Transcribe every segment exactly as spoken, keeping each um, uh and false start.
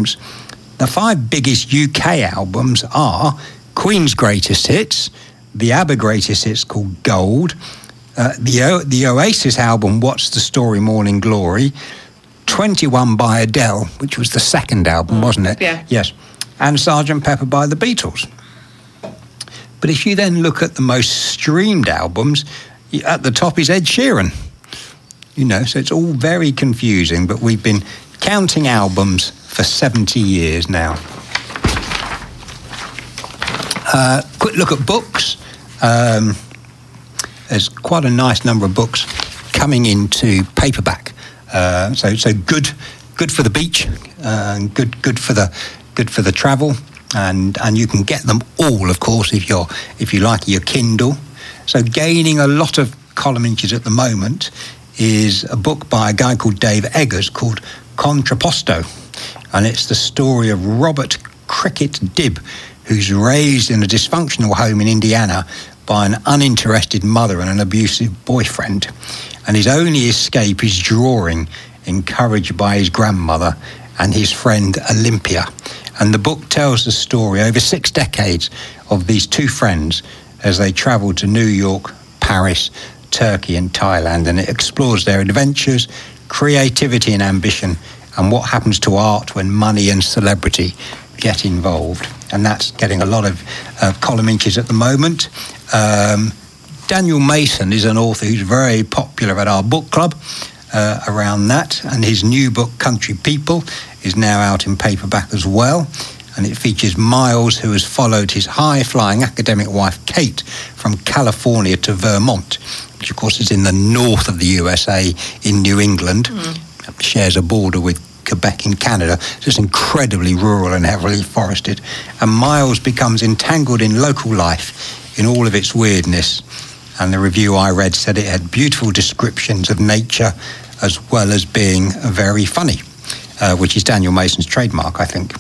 albums. The five biggest U K albums are Queen's Greatest Hits, the ABBA Greatest Hits called Gold, uh, the, o- the Oasis album What's the Story, Morning Glory, twenty-one by Adele, which was the second album, mm, wasn't it? Yeah. Yes. And Sergeant Pepper by the Beatles. But if you then look at the most streamed albums, at the top is Ed Sheeran. You know, so it's all very confusing, but we've been counting albums for seventy years now. Uh, quick look at books. Um, there's quite a nice number of books coming into paperback. Uh, so, so good, good for the beach, uh, and good, good for the, good for the travel, and and you can get them all, of course, if you're if you like your Kindle. So, gaining a lot of column inches at the moment is a book by a guy called Dave Eggers called Contrapposto, and it's the story of Robert Cricket Dibb, who's raised in a dysfunctional home in Indiana by an uninterested mother and an abusive boyfriend. And his only escape is drawing, encouraged by his grandmother and his friend Olympia. And the book tells the story over six decades of these two friends as they travel to New York, Paris, Turkey and Thailand. And it explores their adventures, creativity and ambition, and what happens to art when money and celebrity get involved. And that's getting a lot of uh, column inches at the moment. Um, Daniel Mason is an author who's very popular at our book club uh, around that, and his new book, Country People, is now out in paperback as well, and it features Miles, who has followed his high-flying academic wife, Kate, from California to Vermont, which of course is in the north of the U S A, in New England, mm. shares a border with Quebec in Canada, just incredibly rural and heavily forested. And Miles becomes entangled in local life in all of its weirdness. And the review I read said it had beautiful descriptions of nature as well as being very funny, uh, which is Daniel Mason's trademark, I think.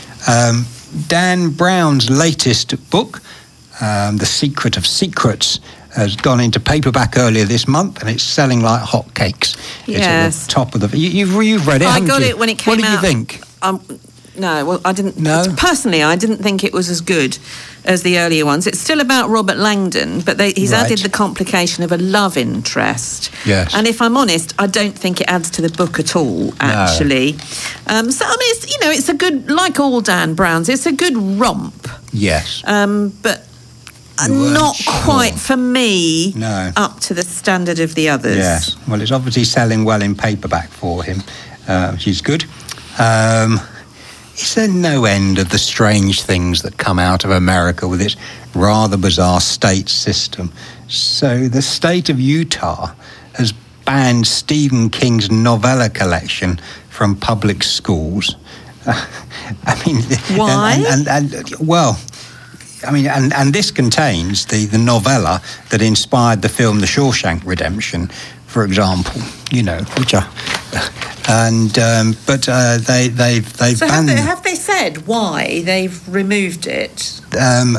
Um, Dan Brown's latest book, um, The Secret of Secrets, has gone into paperback earlier this month, and it's selling like hotcakes. Yes. It's at the top of the... You, you've, you've read it, I haven't got you? it when it came out. What did you think? Um, no, well, I didn't... No? Personally, I didn't think it was as good as the earlier ones. It's still about Robert Langdon, but they, he's Right. added the complication of a love interest. Yes. And if I'm honest, I don't think it adds to the book at all, actually. No. Um, so, I mean, it's, you know, it's a good... Like all Dan Brown's, it's a good romp. Yes. Um, but... Not sure. quite, for me, no. up to the standard of the others. Yes, well, it's obviously selling well in paperback for him, uh, which is good. Um, is there no end of the strange things that come out of America with its rather bizarre state system? So the state of Utah has banned Stephen King's novella collection from public schools. Uh, I mean... Why? And, and, and, and well... I mean, and, and this contains the, the novella that inspired the film The Shawshank Redemption, for example, you know, which are... And, um, but uh, they, they've, they've so banned... Have they, have they said why they've removed it? Um,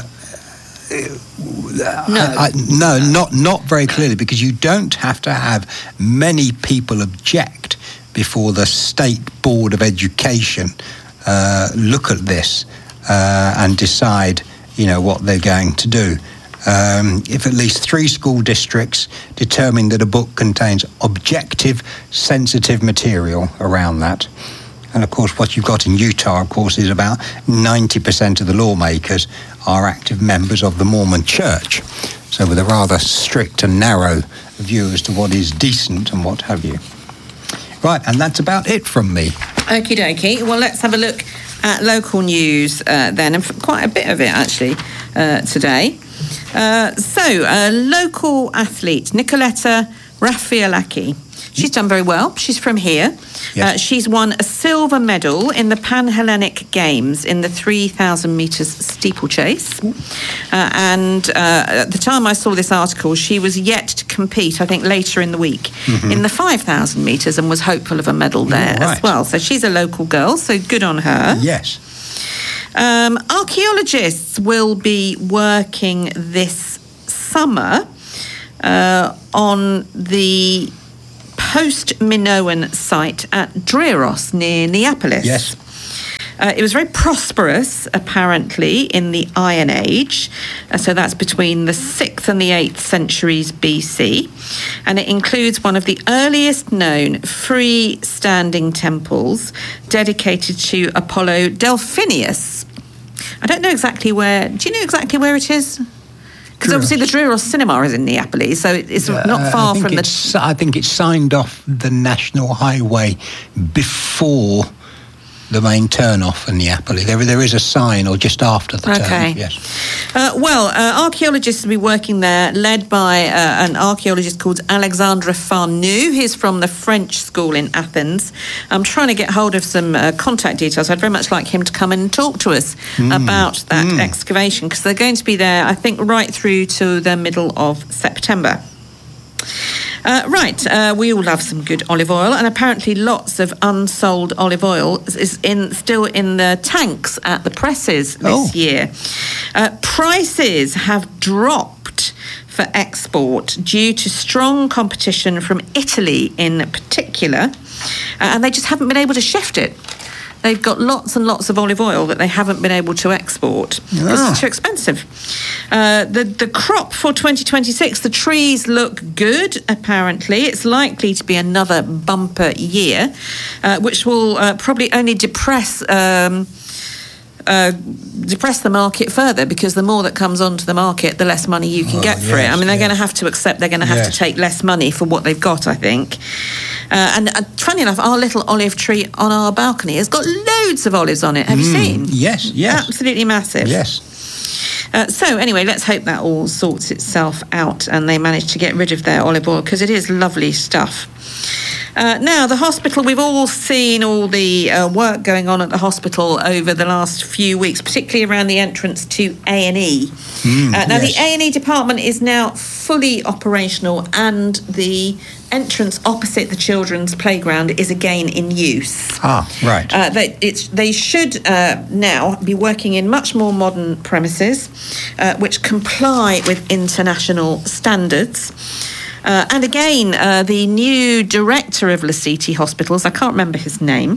no. I, I, no, not, not very clearly, because you don't have to have many people object before the State Board of Education uh, look at this uh, and decide... you know, what they're going to do. Um, if at least three school districts determine that a book contains objective, sensitive material around that. And, of course, what you've got in Utah, of course, is about ninety percent of the lawmakers are active members of the Mormon Church. So with a rather strict and narrow view as to what is decent and what have you. Right, and that's about it from me. Okie dokie. Well, let's have a look at local news uh, then, and quite a bit of it actually uh, today. Uh, so, a local athlete, Nicoletta Raffaelaki. She's done very well. She's from here. Yes. Uh, she's won a silver medal in the Pan-Hellenic Games in the three thousand metres steeplechase. Uh, and uh, at the time I saw this article, she was yet to compete, I think, later in the week, mm-hmm. in the five thousand metres, and was hopeful of a medal there right. as well. So she's a local girl, so good on her. Yes. Um, archaeologists will be working this summer uh, on the post-Minoan site at Dreros near Neapolis. Yes. Uh, it was very prosperous, apparently, in the Iron Age. Uh, so that's between the sixth and the eighth centuries B C. And it includes one of the earliest known freestanding temples dedicated to Apollo Delphinius. I don't know exactly where... Do you know exactly where it is? Because obviously the Druros Cinema is in Neapolis, so it's uh, not far from the... I think it's signed off the national highway before the main turn-off in Neapolis. There, there is a sign, or just after the okay. turn-off, yes. Uh, well, uh, archaeologists will be working there, led by uh, an archaeologist called Alexandre Farnoux. He's from the French school in Athens. I'm trying to get hold of some uh, contact details. I'd very much like him to come and talk to us mm. about that mm. excavation, because they're going to be there, I think, right through to the middle of September. Uh, right, uh, we all love some good olive oil, and apparently lots of unsold olive oil is in still in the tanks at the presses this oh. year. Uh, prices have dropped for export due to strong competition from Italy in particular, uh, and they just haven't been able to shift it. They've got lots and lots of olive oil that they haven't been able to export. Ah. It's too expensive. Uh, the, the crop for twenty twenty-six, the trees look good, apparently. It's likely to be another bumper year, uh, which will uh, probably only depress... Um, Uh, depress the market further, because the more that comes onto the market, the less money you can oh, get for yes, it. I mean, they're yes. going to have to accept they're going to have yes. to take less money for what they've got, I think. Uh, and uh, funny enough, our little olive tree on our balcony has got loads of olives on it. Have mm, you seen? Yes, yes. Absolutely massive. Yes. Uh, so anyway, let's hope that all sorts itself out and they manage to get rid of their olive oil, because it is lovely stuff. Uh, now, the hospital, we've all seen all the uh, work going on at the hospital over the last few weeks, particularly around the entrance to A and E. Mm, uh, now, yes. the A and E department is now fully operational, and the entrance opposite the children's playground is again in use. Ah, right. Uh, they, it's, they should uh, now be working in much more modern premises, uh, which comply with international standards. Uh, and again, uh, the new director of Lasiti Hospitals, I can't remember his name,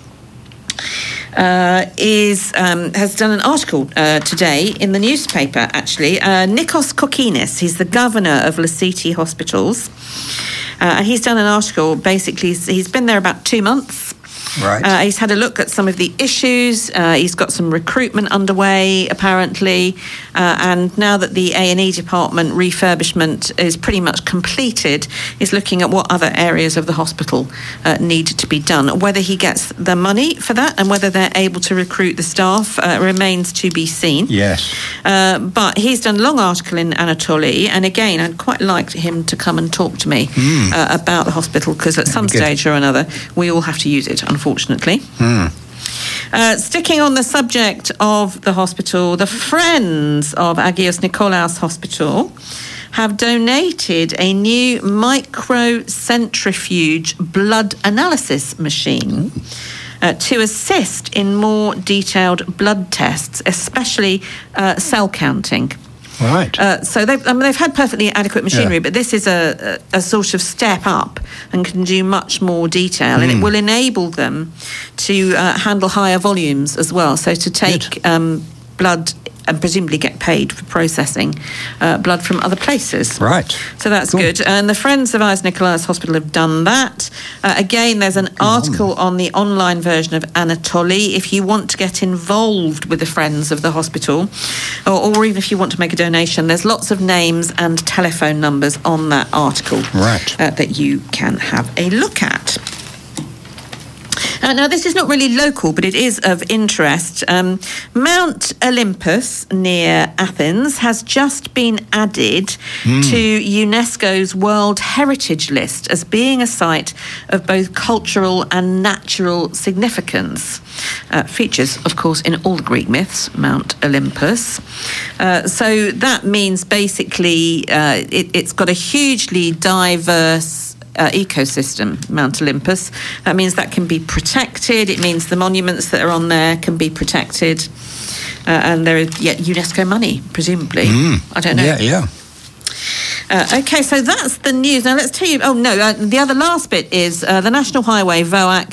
uh, is um, has done an article uh, today in the newspaper, actually. Uh, Nikos Kokinis, he's the governor of Lasiti Hospitals. Uh, and he's done an article, basically, he's been there about two months. Right. Uh, he's had a look at some of the issues. Uh, he's got some recruitment underway, apparently. Uh, and now that the A and E department refurbishment is pretty much completed, he's looking at what other areas of the hospital uh, need to be done. Whether he gets the money for that and whether they're able to recruit the staff uh, remains to be seen. Yes. Uh, but he's done a long article in Anatoli. And again, I'd quite like him to come and talk to me mm. uh, about the hospital, because at some stage or another, we all have to use it, unfortunately. Mm. Uh, sticking on the subject of the hospital, the Friends of Agios Nikolaos Hospital have donated a new microcentrifuge blood analysis machine uh, to assist in more detailed blood tests, especially uh, cell counting. Right. Uh, so they've, I mean, they've had perfectly adequate machinery, yeah. but this is a, a, a sort of step up and can do much more detail, mm. and it will enable them to uh, handle higher volumes as well. So to take um, blood and presumably get paid for processing uh, blood from other places. Right. So that's cool. Good. And the Friends of Agios Nikolaos Hospital have done that. Uh, again, there's an good article on. on the online version of Anatoli if you want to get involved with the Friends of the hospital, or, or even if you want to make a donation. There's lots of names and telephone numbers on that article right. uh, that you can have a look at. Uh, now, this is not really local, but it is of interest. Um, Mount Olympus near Athens has just been added mm. to UNESCO's World Heritage List as being a site of both cultural and natural significance. Uh, features, of course, in all the Greek myths, Mount Olympus. Uh, so that means basically uh, it, it's got a hugely diverse Uh, ecosystem, Mount Olympus. That means that can be protected. It means the monuments that are on there can be protected. Uh, and there is yeah, UNESCO money, presumably. Mm. I don't know. Yeah, yeah. Uh, okay, so that's the news. Now let's tell you. Oh no, uh, the other last bit is uh, the National Highway V O A C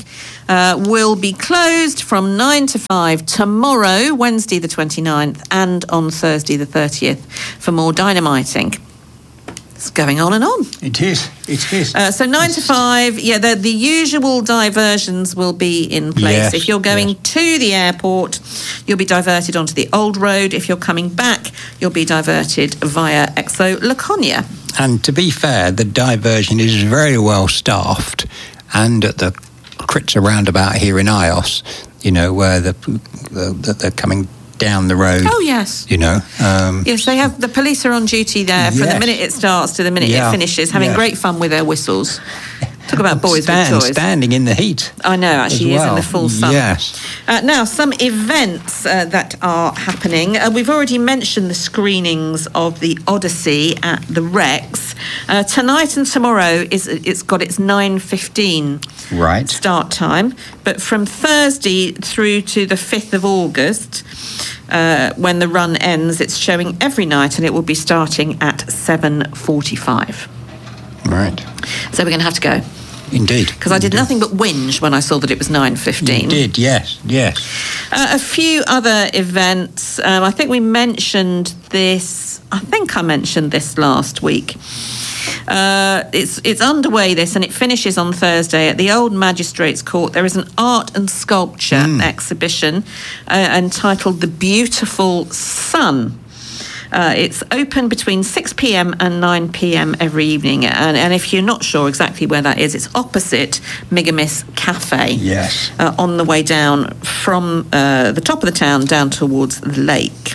uh, will be closed from nine to five tomorrow, Wednesday the twenty-ninth, and on Thursday the thirtieth for more dynamiting. It's going on and on. It is. It is. Uh, so nine to five, yeah, the, the usual diversions will be in place. Yes, if you're going yes. to the airport, you'll be diverted onto the old road. If you're coming back, you'll be diverted via Exo Laconia. And to be fair, the diversion is very well staffed, and at the Kritza roundabout here in I O S, you know, where the, the, the they're coming down the road. Oh, yes. You know. Um, yes, they have, the police are on duty there from yes. the minute it starts to the minute yeah. it finishes, having yeah. great fun with their whistles. Talk about boys Stand, with toys. Standing in the heat. I know, actually, well. is in the full sun. Yes. Uh, now, some events uh, that are happening. Uh, we've already mentioned the screenings of the Odyssey at the Rex. Uh, tonight and tomorrow, is it's got its nine fifteen right. start time. But from Thursday through to the fifth of August, uh, when the run ends, it's showing every night, and it will be starting at seven forty-five. Right. So we're going to have to go. Indeed. Because I did Indeed. nothing but whinge when I saw that it was nine fifteen. You did, yes, yes. Uh, a few other events. Um, I think we mentioned this, I think I mentioned this last week. Uh, it's it's underway, this, and it finishes on Thursday at the Old Magistrates Court. There is an art and sculpture Mm. exhibition uh, entitled The Beautiful Sun. Uh, it's open between six p.m. and nine p.m. every evening. And, and if you're not sure exactly where that is, it's opposite Migamis Cafe. Yes. Uh, on the way down from uh, the top of the town down towards the lake.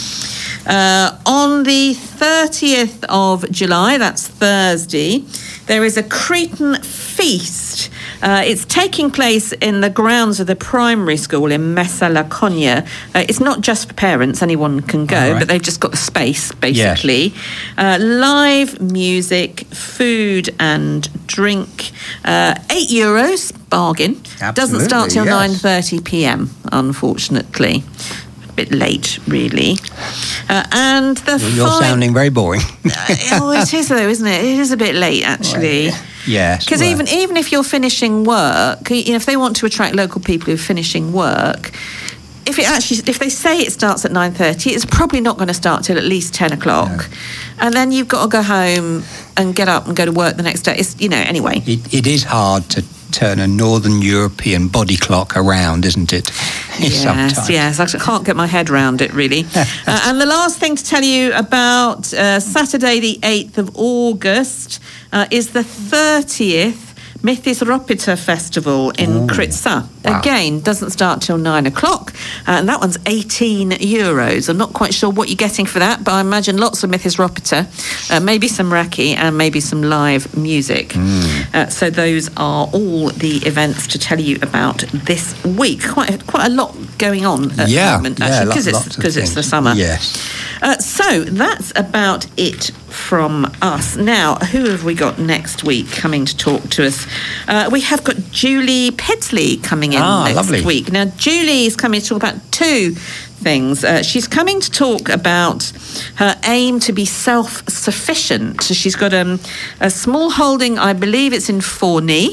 Uh, on the thirtieth of July, that's Thursday, there is a Cretan feast. Uh, it's taking place in the grounds of the primary school in Messa Laconia. Uh, it's not just for parents, anyone can go, All right. but they've just got the space, basically. Yes. Uh, live music, food and drink. Uh, eight euros, bargain. Absolutely, Doesn't start till yes. nine thirty p.m, unfortunately. A bit late, really. Uh, and the You're fi- sounding very boring. uh, oh, it is though, isn't it? It is a bit late, actually. Well, yes. Because well. even even if you're finishing work, you know, if they want to attract local people who are finishing work, if it actually, if they say it starts at nine thirty, it's probably not going to start till at least ten o'clock, No. and then you've got to go home and get up and go to work the next day. It's, you know, anyway. It, it is hard to turn a Northern European body clock around, isn't it? Yes, Sometimes. yes. I can't get my head around it, really. uh, and the last thing to tell you about uh, Saturday, the eighth of August, uh, is the thirtieth Mythis Ropita Festival in Ooh, Kritza. wow. Again, doesn't start till nine o'clock, uh, and that one's eighteen euros. I'm not quite sure what you're getting for that, but I imagine lots of Mythis Ropita, uh, maybe some raki, and maybe some live music. Mm. Uh, so those are all the events to tell you about this week. Quite a, quite a lot going on at Yeah, the moment, yeah, actually, lo- because it's lots of because it's the things. summer. Yes. Uh, so that's about it from us. Now, who have we got next week coming to talk to us? Uh, we have got Julie Pedsley coming in Ah, next lovely. week. Now, Julie is coming to talk about two things. Uh, she's coming to talk about her aim to be self-sufficient. So she's got um, a small holding, I believe it's in Forney.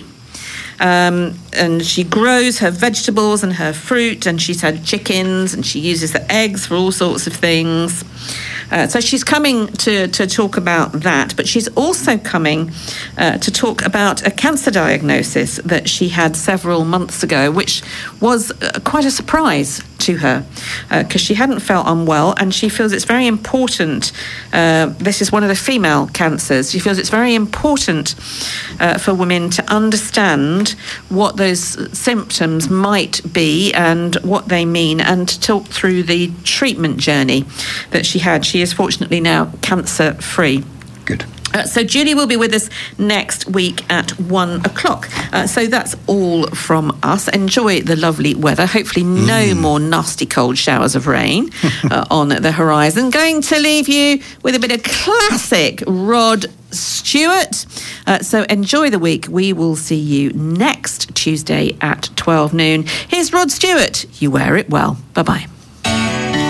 Um, and she grows her vegetables and her fruit, and she's had chickens, and she uses the eggs for all sorts of things. Uh, so she's coming to, to talk about that, but she's also coming uh, to talk about a cancer diagnosis that she had several months ago, which was uh, quite a surprise to her because uh, she hadn't felt unwell, and she feels it's very important. Uh, this is one of the female cancers. She feels it's very important uh, for women to understand what those symptoms might be and what they mean, and to talk through the treatment journey that she had. She is fortunately now cancer-free. Good. Uh, so Julie will be with us next week at one o'clock. Uh, so that's all from us. Enjoy the lovely weather. Hopefully no Mm. more nasty cold showers of rain uh, on the horizon. Going to leave you with a bit of classic Rod Stewart. Uh, so enjoy the week. We will see you next Tuesday at twelve noon. Here's Rod Stewart. You wear it well. Bye-bye.